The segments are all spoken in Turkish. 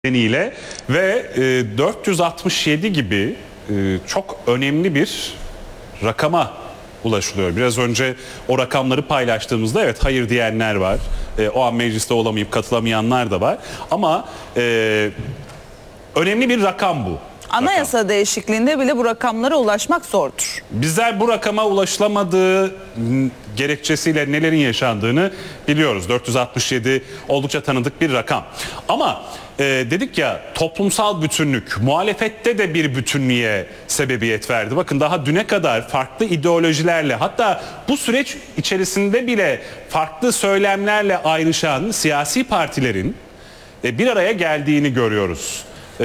nedeniyle ve 467 gibi çok önemli bir rakama ulaşılıyor. Biraz önce o rakamları paylaştığımızda evet hayır diyenler var. O an mecliste olamayıp katılamayanlar da var. Ama önemli bir rakam bu. Anayasa değişikliğinde bile bu rakamlara ulaşmak zordur. Bizler bu rakama ulaşılamadığı gerekçesiyle nelerin yaşandığını biliyoruz. 467 oldukça tanıdık bir rakam. Ama dedik ya, toplumsal bütünlük muhalefette de bir bütünlüğe sebebiyet verdi. Bakın daha düne kadar farklı ideolojilerle, hatta bu süreç içerisinde bile farklı söylemlerle ayrışan siyasi partilerin bir araya geldiğini görüyoruz.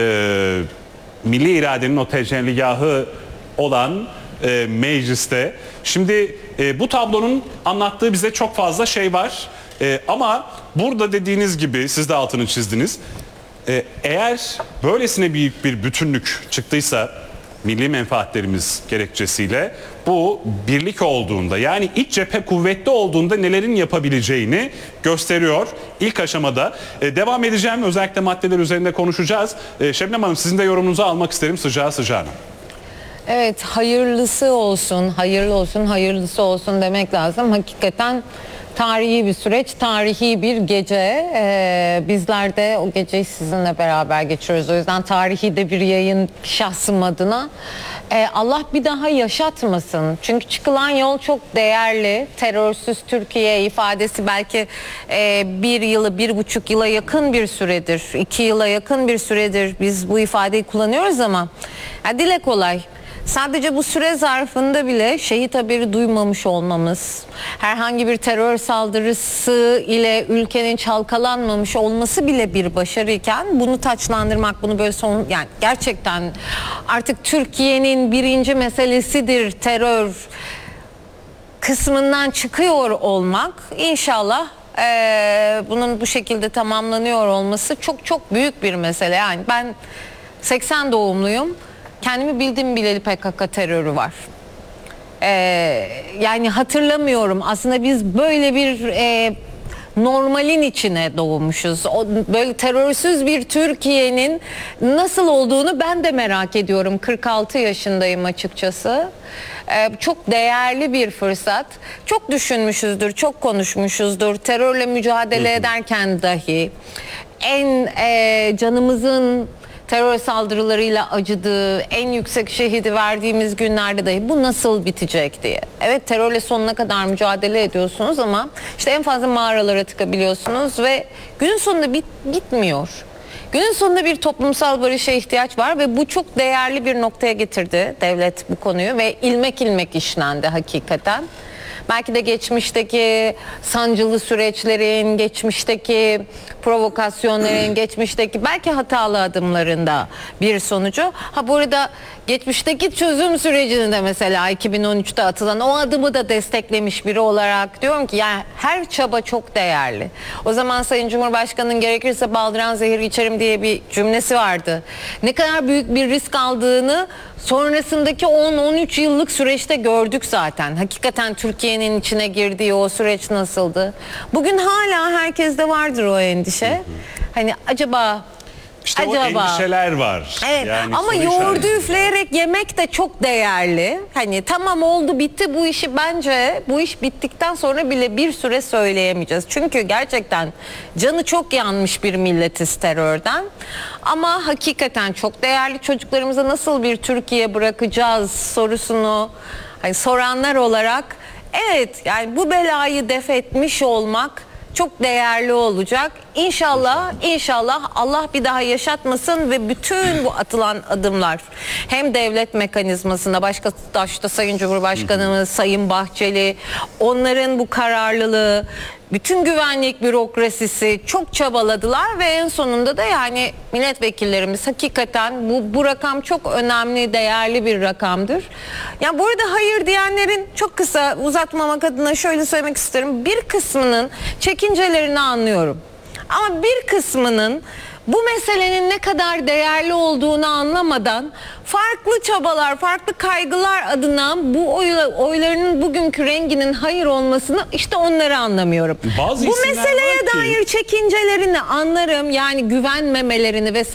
Milli iradenin o tecelligahı olan mecliste. Şimdi bu tablonun anlattığı bize çok fazla şey var. Ama burada dediğiniz gibi, siz de altını çizdiniz. Eğer böylesine büyük bir bütünlük çıktıysa milli menfaatlerimiz gerekçesiyle, bu birlik olduğunda, yani iç cephe kuvvetli olduğunda nelerin yapabileceğini gösteriyor ilk aşamada. Devam edeceğim, özellikle maddeler üzerinde konuşacağız. Şebnem Hanım, sizin de yorumunuzu almak isterim sıcağı sıcağına. Evet, hayırlısı olsun, hayırlı olsun, hayırlısı olsun demek lazım. Hakikaten tarihi bir süreç, tarihi bir gece. Bizler de o geceyi sizinle beraber geçiriyoruz. O yüzden tarihi de bir yayın şahsım adına. Allah bir daha yaşatmasın. Çünkü çıkılan yol çok değerli. Terörsüz Türkiye ifadesi belki bir yılı, 1,5 yıla yakın bir süredir, 2 yıla yakın bir süredir biz bu ifadeyi kullanıyoruz ama dile kolay. Sadece bu süre zarfında bile şehit haberi duymamış olmamız, herhangi bir terör saldırısı ile ülkenin çalkalanmamış olması bile bir başarıyken, bunu taçlandırmak, bunu böyle yani gerçekten artık Türkiye'nin birinci meselesidir terör kısmından çıkıyor olmak, inşallah bunun bu şekilde tamamlanıyor olması çok çok büyük bir mesele. Yani ben 80 doğumluyum. Kendimi bildim bileli PKK terörü var. Yani hatırlamıyorum. Aslında biz böyle bir normalin içine doğmuşuz. Böyle terörsüz bir Türkiye'nin nasıl olduğunu ben de merak ediyorum. 46 yaşındayım açıkçası. Çok değerli bir fırsat. Çok düşünmüşüzdür, çok konuşmuşuzdur. Terörle mücadele ederken dahi en canımızın terör saldırılarıyla acıdığı, en yüksek şehidi verdiğimiz günlerde dahi bu nasıl bitecek diye. Evet, terörle sonuna kadar mücadele ediyorsunuz ama işte en fazla mağaralara tıkabiliyorsunuz ve günün sonunda bitmiyor. Günün sonunda bir toplumsal barışa ihtiyaç var ve bu çok değerli bir noktaya getirdi devlet bu konuyu ve ilmek ilmek işlendi hakikaten. Belki de geçmişteki sancılı süreçlerin, geçmişteki provokasyonların, geçmişteki belki hatalı adımlarında bir sonucu. Bu arada geçmişteki çözüm sürecini de mesela 2013'te atılan o adımı da desteklemiş biri olarak diyorum ki yani her çaba çok değerli. O zaman Sayın Cumhurbaşkanı'nın gerekirse baldıran zehir içerim diye bir cümlesi vardı. Ne kadar büyük bir risk aldığını sonrasındaki 10-13 yıllık süreçte gördük zaten. Hakikaten Türkiye'nin içine girdiği o süreç nasıldı? Bugün hala herkeste vardır o endişe. Hani acaba... O endişeler var. Evet, yani ama yoğurdu üfleyerek yemek de çok değerli. Hani tamam oldu bitti bu işi, bence bu iş bittikten sonra bile bir süre söyleyemeyeceğiz. Çünkü gerçekten canı çok yanmış bir milletiz terörden. Ama hakikaten çok değerli, çocuklarımıza nasıl bir Türkiye bırakacağız sorusunu hani soranlar olarak evet, yani bu belayı def etmiş olmak çok değerli olacak. İnşallah Allah bir daha yaşatmasın ve bütün bu atılan adımlar hem devlet mekanizmasında başta Sayın Cumhurbaşkanımız, Sayın Bahçeli, onların bu kararlılığı, bütün güvenlik bürokrasisi çok çabaladılar ve en sonunda da yani milletvekillerimiz hakikaten bu rakam çok önemli, değerli bir rakamdır. Ya bu arada hayır diyenlerin, çok kısa uzatmamak adına şöyle söylemek isterim. Bir kısmının çekincelerini anlıyorum. Ama bir kısmının bu meselenin ne kadar değerli olduğunu anlamadan farklı çabalar, farklı kaygılar adına bu oylarının bugünkü renginin hayır olmasını, işte onları anlamıyorum. Bazı Bu isimler meseleye var ki- dair çekincelerini anlarım. Yani güvenmemelerini vesaire.